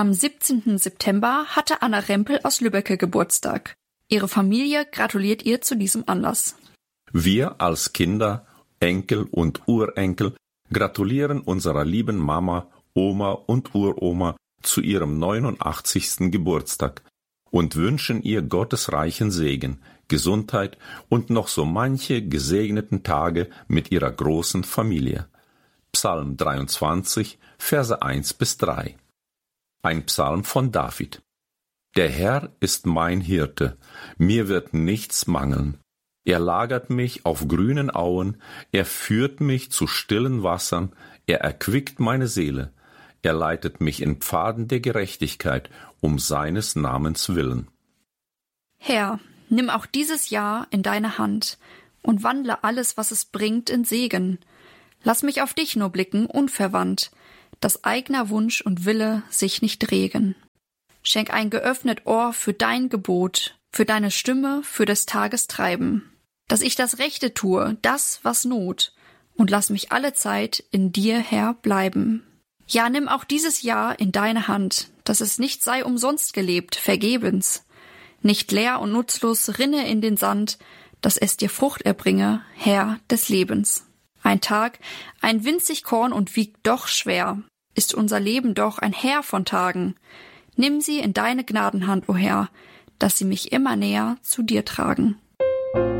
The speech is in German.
Am 17. September hatte Anna Rempel aus Lübbecke Geburtstag. Ihre Familie gratuliert ihr zu diesem Anlass. Wir als Kinder, Enkel und Urenkel gratulieren unserer lieben Mama, Oma und Uroma zu ihrem 89. Geburtstag und wünschen ihr Gottes reichen Segen, Gesundheit und noch so manche gesegneten Tage mit ihrer großen Familie. Psalm 23, Verse 1-3. Ein Psalm von David. Der Herr ist mein Hirte, mir wird nichts mangeln. Er lagert mich auf grünen Auen, er führt mich zu stillen Wassern, er erquickt meine Seele, er leitet mich in Pfaden der Gerechtigkeit, um seines Namens willen. Herr, nimm auch dieses Jahr in deine Hand und wandle alles, was es bringt, in Segen. Lass mich auf dich nur blicken, unverwandt, dass eigener Wunsch und Wille sich nicht regen. Schenk ein geöffnet Ohr für dein Gebot, für deine Stimme, für des Tages Treiben. Dass ich das Rechte tue, das, was Not, und lass mich alle Zeit in dir, Herr, bleiben. Ja, nimm auch dieses Jahr in deine Hand, dass es nicht sei umsonst gelebt, vergebens. Nicht leer und nutzlos rinne in den Sand, dass es dir Frucht erbringe, Herr des Lebens. Ein Tag, ein winzig Korn und wiegt doch schwer, ist unser Leben doch ein Heer von Tagen. Nimm sie in deine Gnadenhand, o Herr, dass sie mich immer näher zu dir tragen.